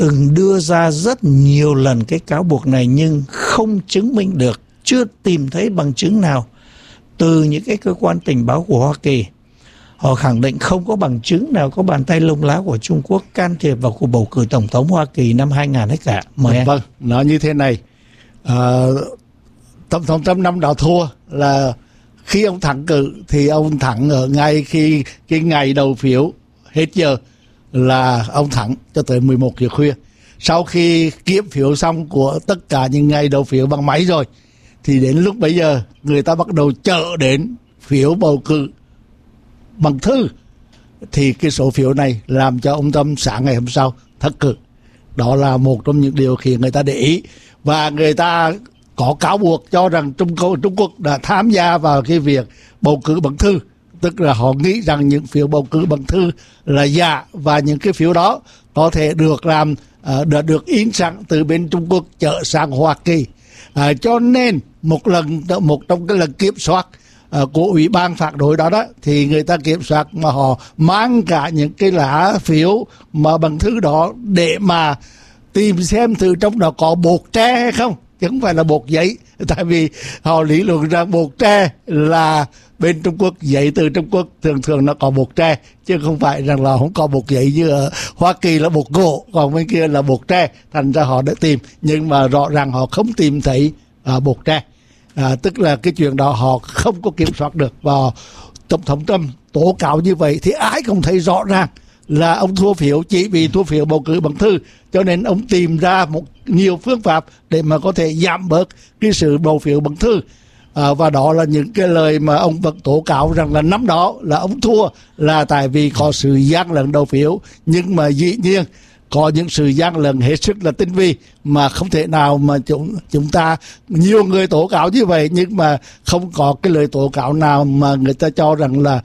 từng đưa ra rất nhiều lần cái cáo buộc này nhưng không chứng minh được, chưa tìm thấy bằng chứng nào từ những cái cơ quan tình báo của Hoa Kỳ. Họ khẳng định không có bằng chứng nào có bàn tay lông lá của Trung Quốc can thiệp vào cuộc bầu cử tổng thống Hoa Kỳ năm 2000 hết cả. Mời anh. Vâng, nó như thế này. Tổng thống Trump năm đó thua là khi ông thắng cử thì ông thắng ở ngay khi cái ngày đầu phiếu hết giờ là ông thắng cho tới 11 giờ khuya. Sau khi kiểm phiếu xong của tất cả những ngày đầu phiếu bằng máy rồi thì đến lúc bấy giờ người ta bắt đầu chờ đến phiếu bầu cử bằng thư, thì cái số phiếu này làm cho ông Trump sáng ngày hôm sau thất cử. Đó là một trong những điều khiến người ta để ý, và người ta có cáo buộc cho rằng Trung Quốc đã tham gia vào cái việc bầu cử bằng thư, tức là họ nghĩ rằng những phiếu bầu cử bằng thư là giả, và những cái phiếu đó có thể được làm được in sẵn từ bên Trung Quốc chở sang Hoa Kỳ. Cho nên một trong cái lần kiểm soát của ủy ban phản đối đó thì người ta kiểm soát mà họ mang cả những cái lá phiếu mà bằng thư đó để mà tìm xem từ trong đó có bột tre hay không, chứ không phải là bột giấy. Tại vì họ lý luận rằng bột tre là bên Trung Quốc, giấy từ Trung Quốc thường nó có bột tre, chứ không phải rằng là không có bột giấy như ở Hoa Kỳ là bột gỗ, còn bên kia là bột tre. Thành ra họ đã tìm, nhưng mà rõ ràng họ không tìm thấy bột tre. Tức là cái chuyện đó họ không có kiểm soát được. Và Tổng thống Trump tố cáo như vậy thì ai cũng thấy rõ ràng là ông thua phiếu chỉ vì thua phiếu bầu cử bằng thư, cho nên ông tìm ra nhiều phương pháp để mà có thể giảm bớt cái sự bầu phiếu bằng thư. Và đó là những cái lời mà ông vẫn tố cáo rằng là năm đó là ông thua là tại vì có sự gian lận đầu phiếu. Nhưng mà dĩ nhiên có những sự gian lận hết sức là tinh vi mà không thể nào mà chúng ta, nhiều người tố cáo như vậy nhưng mà không có cái lời tố cáo nào mà người ta cho rằng là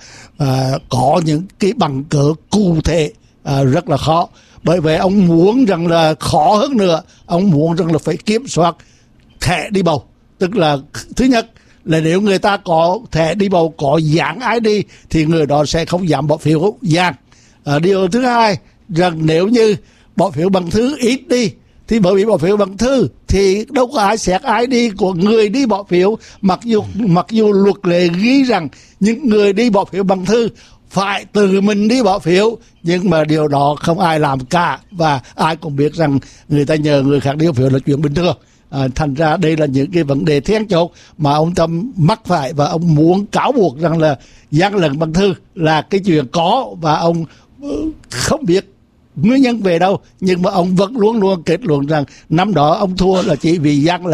có những cái bằng cớ cụ thể. Rất là khó. Bởi vậy ông muốn rằng là khó hơn nữa, ông muốn rằng là phải kiểm soát thẻ đi bầu. Tức là thứ nhất là nếu người ta có thẻ đi bầu có dán ID thì người đó sẽ không dám bỏ phiếu dán. Điều thứ hai rằng nếu như bỏ phiếu bằng thư ít đi, thì bởi vì bỏ phiếu bằng thư thì đâu có ai xét ID của người đi bỏ phiếu, mặc dù luật lệ ghi rằng những người đi bỏ phiếu bằng thư phải tự mình đi bỏ phiếu, nhưng mà điều đó không ai làm cả, và ai cũng biết rằng người ta nhờ người khác đi bỏ phiếu là chuyện bình thường. Thành ra đây là những cái vấn đề then chốt mà ông Trump mắc phải, và ông muốn cáo buộc rằng là gian lận bằng thư là cái chuyện có, và ông không biết nguyên nhân về đâu, nhưng mà ông vẫn luôn luôn kết luận rằng năm đó ông thua là chỉ vì gian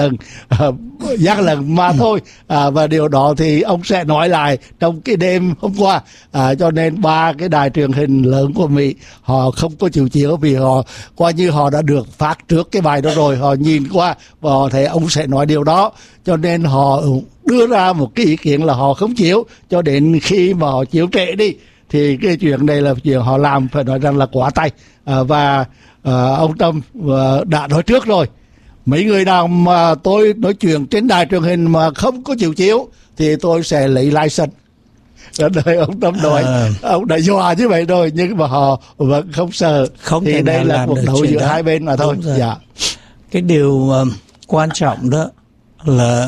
lận mà thôi. Và điều đó thì ông sẽ nói lại trong cái đêm hôm qua. Cho nên ba cái đài truyền hình lớn của Mỹ họ không có chịu chiếu, vì họ coi như họ đã được phát trước cái bài đó rồi, họ nhìn qua và họ thấy ông sẽ nói điều đó, cho nên họ đưa ra một cái ý kiến là họ không chiếu cho đến khi mà họ chiếu trễ đi. Thì cái chuyện này là chuyện họ làm phải nói rằng là quá tay. Và ông Trump đã nói trước rồi, mấy người nào mà tôi nói chuyện trên đài truyền hình mà không có chịu chiếu thì tôi sẽ lấy license. Đời ông Trump nói, ông đã dọa như vậy rồi, nhưng mà họ vẫn không sợ. Không thì thể đây là cuộc đấu giữa hai bên mà thôi. Dạ. Cái điều quan trọng đó là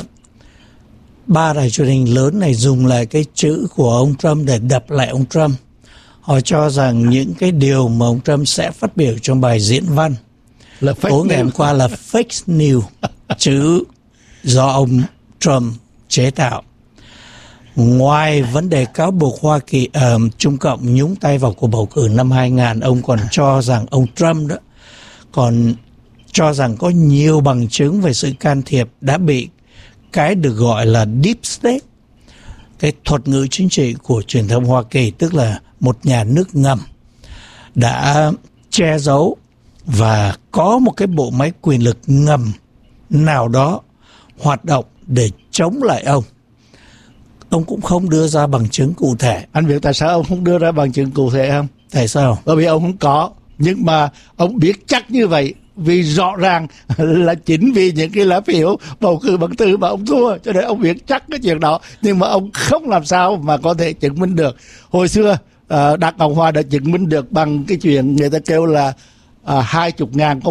ba đài truyền hình lớn này dùng lại cái chữ của ông Trump để đập lại ông Trump. Họ cho rằng những cái điều mà ông Trump sẽ phát biểu trong bài diễn văn tối ngày hôm qua là fake news, chữ do ông Trump chế tạo. Ngoài vấn đề cáo buộc Hoa Kỳ Trung Cộng nhúng tay vào cuộc bầu cử năm 2000, ông còn cho rằng ông Trump đó còn cho rằng có nhiều bằng chứng về sự can thiệp đã bị cái được gọi là deep state, cái thuật ngữ chính trị của truyền thông Hoa Kỳ, tức là một nhà nước ngầm đã che giấu và có một cái bộ máy quyền lực ngầm nào đó hoạt động để chống lại ông. Ông cũng không đưa ra bằng chứng cụ thể. Anh biết tại sao ông không đưa ra bằng chứng cụ thể không? Tại sao? Bởi vì ông không có. Nhưng mà ông biết chắc như vậy, vì rõ ràng là chính vì những cái lá phiếu bầu cử bằng thư mà ông thua, cho nên ông biết chắc cái chuyện đó, nhưng mà ông không làm sao mà có thể chứng minh được. Hồi xưa Đảng Cộng Hòa đã chứng minh được bằng cái chuyện người ta kêu là 20.000